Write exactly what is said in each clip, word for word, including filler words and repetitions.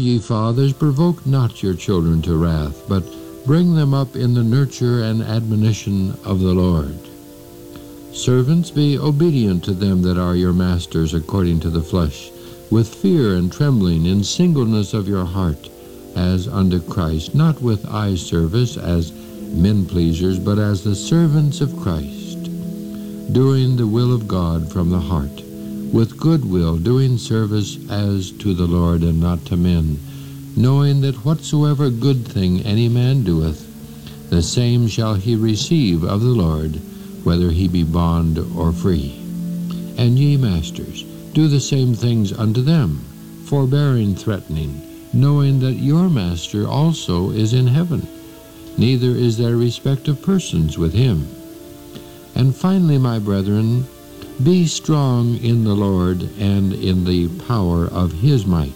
ye fathers, provoke not your children to wrath, but bring them up in the nurture and admonition of the Lord. Servants, be obedient to them that are your masters according to the flesh, with fear and trembling, in singleness of your heart, as unto Christ, not with eye service as men-pleasers, but as the servants of Christ, doing the will of God from the heart, with good will, doing service as to the Lord and not to men, knowing that whatsoever good thing any man doeth, the same shall he receive of the Lord, whether he be bond or free. And ye masters, do the same things unto them, forbearing threatening, knowing that your master also is in heaven, neither is there respect of persons with him. And finally, my brethren, be strong in the Lord and in the power of his might.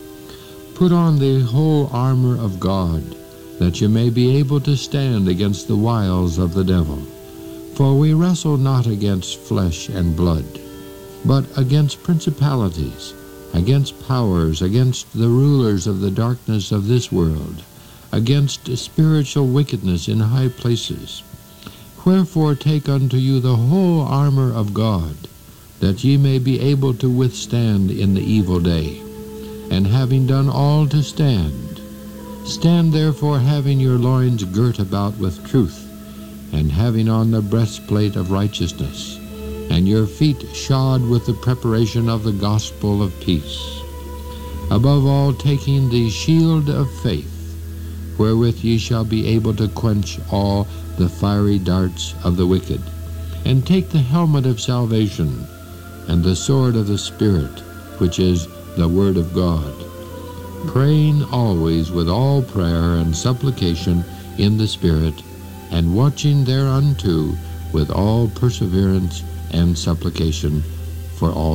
Put on the whole armor of God, that ye may be able to stand against the wiles of the devil. For we wrestle not against flesh and blood, but against principalities, against powers, against the rulers of the darkness of this world, against spiritual wickedness in high places. Wherefore take unto you the whole armor of God, that ye may be able to withstand in the evil day. And having done all to stand, stand therefore having your loins girt about with truth, and having on the breastplate of righteousness, and your feet shod with the preparation of the gospel of peace. Above all, taking the shield of faith, wherewith ye shall be able to quench all the fiery darts of the wicked, and take the helmet of salvation, and the sword of the Spirit, which is the word of God, praying always with all prayer and supplication in the Spirit, and watching thereunto with all perseverance and supplication for all